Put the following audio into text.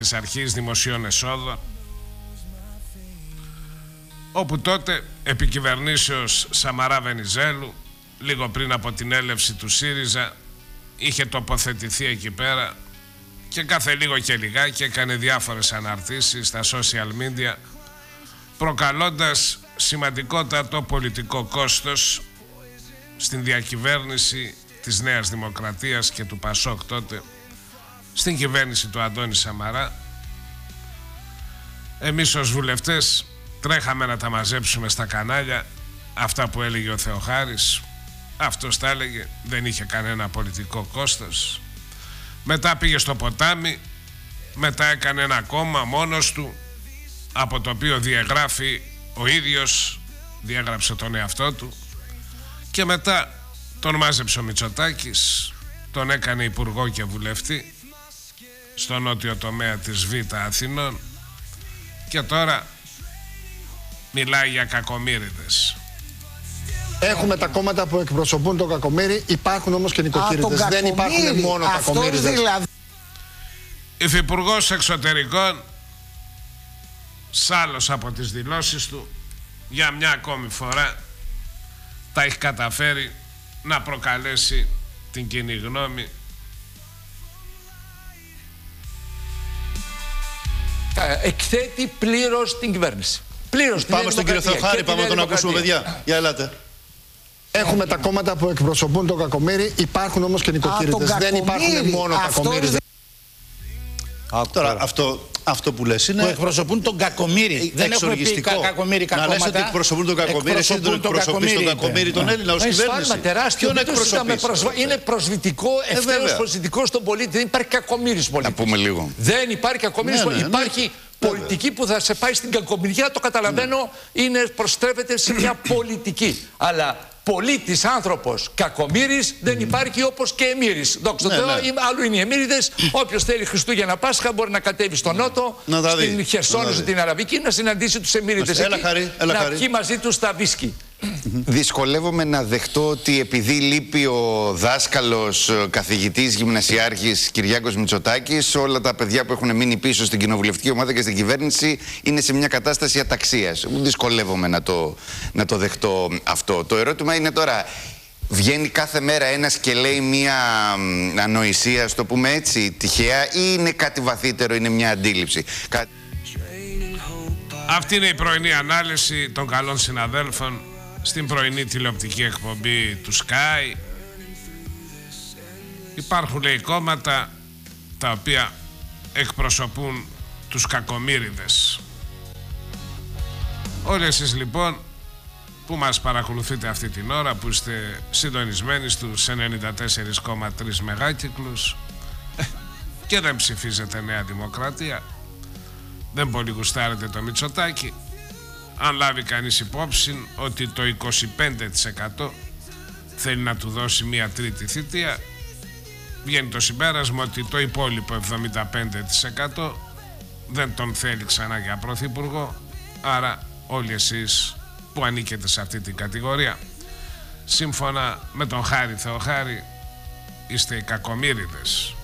της αρχής δημοσίων εσόδων, όπου τότε επί κυβερνήσεως Σαμαρά Βενιζέλου, λίγο πριν από την έλευση του ΣΥΡΙΖΑ, είχε τοποθετηθεί εκεί πέρα και κάθε λίγο και λιγάκι έκανε διάφορες αναρτήσεις στα social media, προκαλώντας σημαντικότατο πολιτικό κόστος στην διακυβέρνηση της Νέας Δημοκρατίας και του Πασόκ τότε, στην κυβέρνηση του Αντώνη Σαμαρά. Εμείς ως βουλευτές τρέχαμε να τα μαζέψουμε στα κανάλια αυτά που έλεγε ο Θεοχάρης. Αυτός τα έλεγε, δεν είχε κανένα πολιτικό κόστος. Μετά πήγε στο ποτάμι, μετά έκανε ένα κόμμα μόνος του, από το οποίο διαγράφει ο ίδιος, διέγραψε τον εαυτό του, και μετά τον μάζεψε ο Μητσοτάκης, τον έκανε υπουργό και βουλευτή στο νότιο τομέα της Β' Αθηνών και τώρα μιλάει για κακομοίριδες. Έχουμε τα κόμματα που εκπροσωπούν τον κακομοίρη, υπάρχουν όμως και νοικοκύριδες. Δεν υπάρχουν μόνο κακομοίριδες. Δηλαδή... Υφυπουργός Εξωτερικών, σάλος από τις δηλώσεις του, για μια ακόμη φορά τα έχει καταφέρει να προκαλέσει την κοινή γνώμη. Εκθέτει πλήρως την κυβέρνηση. Πλήρως. Πάμε στον κύριο Θεοχάρη, πάμε να τον ακούσουμε, παιδιά. Για ελάτε. Έχουμε τα κόμματα που εκπροσωπούν τον κακομοίρη, υπάρχουν όμως και νοικοκύριδες. Δεν υπάρχουν μόνο κακομοίριδες. Τώρα αυτό που λες είναι... Που εκπροσωπούν τον κακομοίρη. Δεν έχουμε πει κακομοίρη να λες ότι εκπροσωπούν τον κακομοίρη, εσύ δεν εκπροσωπείς τον κακομοίρη τον Έλληνα ως κυβέρνηση. Ποιον εκπροσωπείς? Είναι προσβλητικό, ευθέως προσβλητικό στον πολίτη. Δεν υπάρχει κακομοίρης πολίτης. Να πούμε λίγο. Δεν υπάρχει κακομοίρης πολίτης. Υπάρχει πολιτική που θα σε πάει στην κακομοιριά, το καταλαβαίνω, προστρέφεται σε μια πολιτική. Αλλά πολίτης, άνθρωπος, κακομοίρης δεν υπάρχει, όπως και εμμύρης. Δόξα τω Θεώ, άλλου είναι οι εμμύριδες. Όποιος θέλει Χριστούγεννα Πάσχα μπορεί να κατέβει στο νότο, στην Χερσόνησο, την Αραβική, να συναντήσει τους εμμύριδες εκεί, να πιει μαζί τους τα βίσκι. Δυσκολεύομαι να δεχτώ ότι επειδή λείπει ο δάσκαλος, καθηγητής, γυμνασιάρχης Κυριάκος Μητσοτάκης, όλα τα παιδιά που έχουν μείνει πίσω στην κοινοβουλευτική ομάδα και στην κυβέρνηση είναι σε μια κατάσταση αταξίας. Δυσκολεύομαι να το δεχτώ αυτό. Το ερώτημα είναι τώρα, βγαίνει κάθε μέρα ένας και λέει μια ανοησία, στο πούμε έτσι, τυχαία, ή είναι κάτι βαθύτερο, είναι μια αντίληψη? Αυτή είναι η πρωινή ανάλυση των καλών συναδέλφων στην πρωινή τηλεοπτική εκπομπή του Sky. Υπάρχουν, λέει, κόμματα τα οποία εκπροσωπούν τους κακομοίριδες. Όλοι εσείς λοιπόν που μας παρακολουθείτε αυτή την ώρα, που είστε συντονισμένοι στους 94,3 μεγάκυκλους και δεν ψηφίζετε Νέα Δημοκρατία, δεν πολύ γουστάρετε το Μητσοτάκη, αν λάβει κανείς υπόψη ότι το 25% θέλει να του δώσει μια τρίτη θητεία, βγαίνει το συμπέρασμα ότι το υπόλοιπο 75% δεν τον θέλει ξανά για πρωθυπουργό. Άρα όλοι εσείς που ανήκετε σε αυτή την κατηγορία, σύμφωνα με τον Χάρη Θεοχάρη, είστε οι κακομοίριδες.